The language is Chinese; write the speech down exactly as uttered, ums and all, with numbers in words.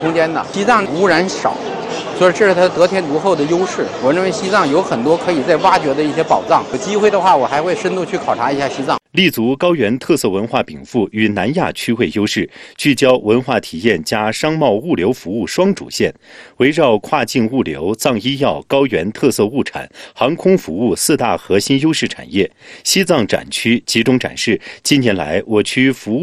空间的。西藏污染少，所以这是它得天独厚的优势。我认为西藏有很多可以再挖掘的一些宝藏，有机会的话，我还会深度去考察一下西藏。 立足高原特色文化禀赋与南亚区位优势，聚焦文化体验加商贸物流服务双主线，围绕跨境物流、藏医药、高原特色物产、航空服务四大核心优势产业，西藏展区集中展示近年来我区服务